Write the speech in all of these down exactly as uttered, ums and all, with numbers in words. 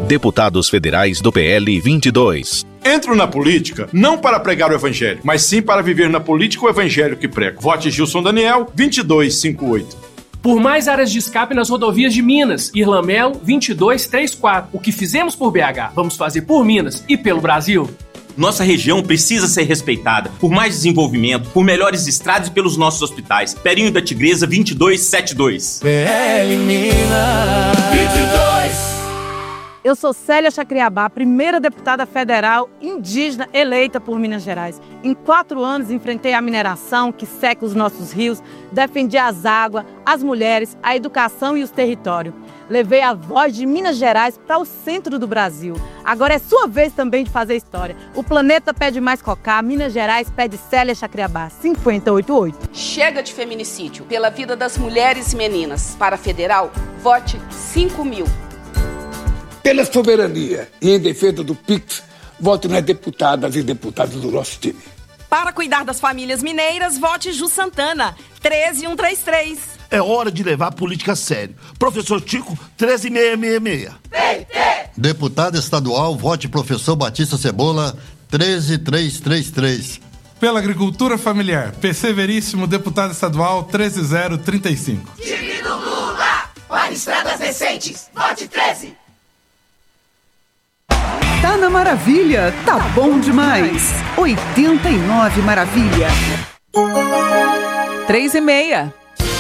Deputados Federais do P L vinte e dois. Entro na política não para pregar o evangelho, mas sim para viver na política o evangelho que prego. Vote Gilson Daniel, vinte e dois cinquenta e oito. Por mais áreas de escape nas rodovias de Minas, Irlamelo, vinte e dois trinta e quatro. O que fizemos por B H, vamos fazer por Minas e pelo Brasil. Nossa região precisa ser respeitada por mais desenvolvimento, por melhores estradas e pelos nossos hospitais. Perinho da Tigresa, vinte e dois setenta e dois. P L Minas vinte e dois. Eu sou Célia Chacriabá, primeira deputada federal indígena eleita por Minas Gerais. Em quatro anos enfrentei a mineração que seca os nossos rios, defendi as águas, as mulheres, a educação e os territórios. Levei a voz de Minas Gerais para o centro do Brasil. Agora é sua vez também de fazer história. O planeta pede mais Cocá, Minas Gerais pede Célia Chacriabá, cinquenta e oito oito. Chega de feminicídio, pela vida das mulheres e meninas. Para a federal, vote cinco mil. Pela soberania e em defesa do Pix, vote nas deputadas e deputados do nosso time. Para cuidar das famílias mineiras, vote Ju Santana, treze mil cento e trinta e três. É hora de levar a política a sério. Professor Chico, treze mil seiscentos e sessenta e seis. Deputado estadual, vote Professor Batista Cebola, treze mil trezentos e trinta e três. Pela agricultura familiar, P C Veríssimo, deputado estadual, treze mil trinta e cinco. Time do Lula, para estradas decentes, vote treze. Tá na Maravilha, tá bom demais. oitenta e nove Maravilha. Três e meia.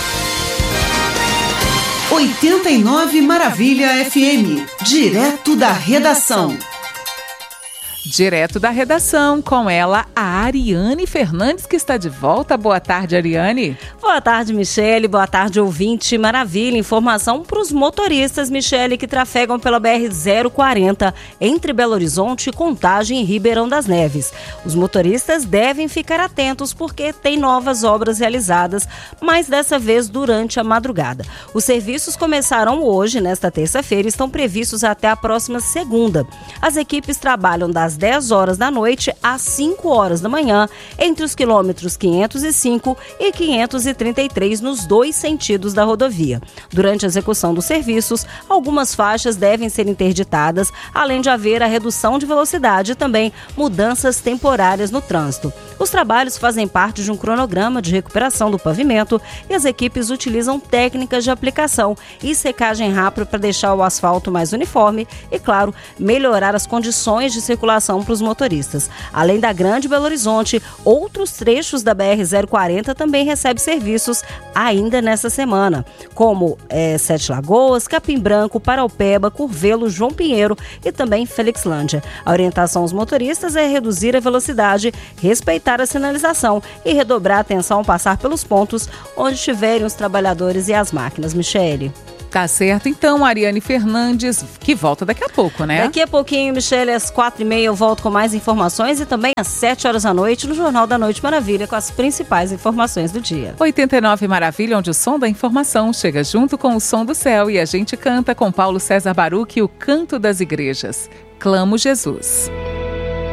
oitenta e nove Maravilha F M, direto da redação. Direto da redação, com ela, a Ariane Fernandes, que está de volta. Boa tarde, Ariane. Boa tarde, Michele. Boa tarde, ouvinte. Maravilha. Informação para os motoristas, Michele, que trafegam pela B R zero quarenta entre Belo Horizonte, Contagem e Ribeirão das Neves. Os motoristas devem ficar atentos porque tem novas obras realizadas, mas dessa vez durante a madrugada. Os serviços começaram hoje, nesta terça-feira, e estão previstos até a próxima segunda. As equipes trabalham das dez horas da noite às cinco horas da manhã, entre os quilômetros quinhentos e cinco e quinhentos e trinta e três nos dois sentidos da rodovia. Durante a execução dos serviços, algumas faixas devem ser interditadas, além de haver a redução de velocidade e também mudanças temporárias no trânsito. Os trabalhos fazem parte de um cronograma de recuperação do pavimento e as equipes utilizam técnicas de aplicação e secagem rápida para deixar o asfalto mais uniforme e, claro, melhorar as condições de circulação para os motoristas. Além da Grande Belo Horizonte, outros trechos da B R zero quarenta também recebem serviços ainda nessa semana, como é, Sete Lagoas, Capim Branco, Paraupeba, Curvelo, João Pinheiro e também Felixlândia. A orientação aos motoristas é reduzir a velocidade, respeitar a sinalização e redobrar a atenção ao passar pelos pontos onde estiverem os trabalhadores e as máquinas. Michele. Tá certo, então, Ariane Fernandes, que volta daqui a pouco, né? Daqui a pouquinho, Michele, às quatro e meia eu volto com mais informações e também às sete horas da noite no Jornal da Noite Maravilha com as principais informações do dia. oitenta e nove Maravilha, onde o som da informação chega junto com o som do céu e a gente canta com Paulo César Baruch o Canto das Igrejas. Clamo Jesus.